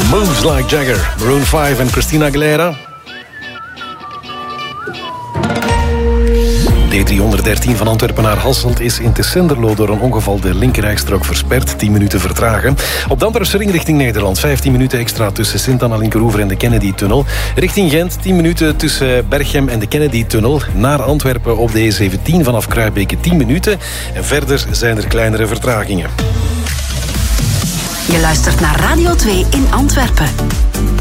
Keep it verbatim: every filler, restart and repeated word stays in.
Moves Like Jagger, Maroon vijf en Christina Aguilera. D driehonderddertien van Antwerpen naar Hasselt is in Tessenderlo door een ongeval de linkerrijstrook versperd. tien minuten vertragen. Op de Antwerpse ring richting Nederland. vijftien minuten extra tussen Sint-Anna-Linkeroever en de Kennedy-tunnel. Richting Gent tien minuten tussen Berchem en de Kennedy-tunnel. Naar Antwerpen op de E zeventien vanaf Kruibeke tien minuten. En verder zijn er kleinere vertragingen. Je luistert naar Radio twee in Antwerpen.